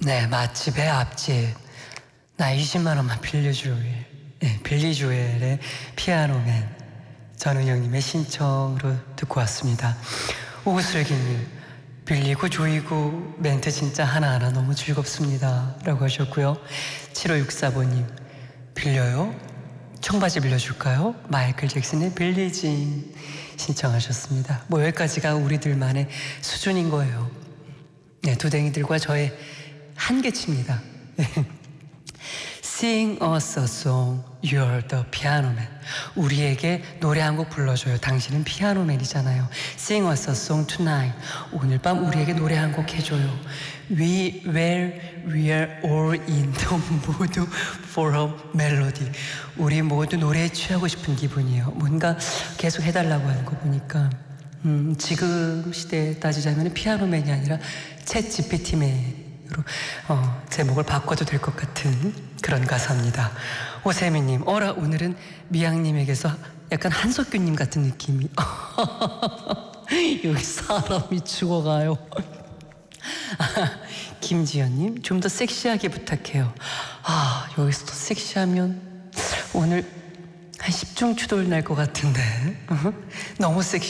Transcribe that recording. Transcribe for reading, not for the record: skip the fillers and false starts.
네, 맛집의 앞집. 나 20만 원만 빌려줄. 네, 빌리 조엘의 피아노맨. 전은영님의 신청으로 듣고 왔습니다. 오구슬기님, 빌리고 조이고 멘트 진짜 하나하나 너무 즐겁습니다 라고 하셨고요. 7564번님, 빌려요? 청바지 빌려줄까요? 마이클 잭슨의 빌리진 신청하셨습니다. 뭐 여기까지가 우리들만의 수준인 거예요. 네, 두댕이들과 저의 한계치입니다. Sing us a song, you're the piano man. 우리에게 노래 한 곡 불러줘요. 당신은 피아노맨이잖아요. Sing us a song tonight. 오늘 밤 우리에게 노래 한 곡 해줘요. We are all in the mood for a melody. 우리 모두 노래에 취하고 싶은 기분이에요. 뭔가 계속 해달라고 하는 거 보니까 지금 시대에 따지자면 피아노맨이 아니라 챗 GPT맨으로 제목을 바꿔도 될 것 같은 그런 가사입니다. 오세미님, 어라 오늘은 미양님에게서 약간 한석규님 같은 느낌이. 여기 사람이 죽어가요. 김지연님, 좀 더 섹시하게 부탁해요. 여기서 더 섹시하면 오늘 한 10중 추돌 날 것 같은데. 너무 섹시